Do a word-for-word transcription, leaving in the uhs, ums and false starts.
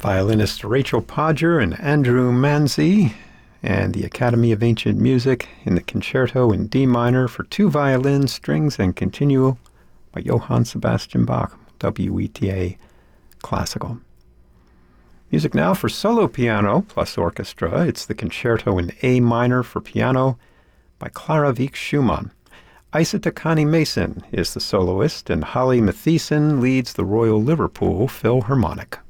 Violinist Rachel Podger and Andrew Manzi, and the Academy of Ancient Music in the Concerto in D minor for two violins, strings, and continuo by Johann Sebastian Bach, W E T A Classical. Music now for solo piano plus orchestra. It's the Concerto in A minor for piano by Clara Wieck Schumann. Isa Takani Mason is the soloist, and Holly Mathieson leads the Royal Liverpool Philharmonic.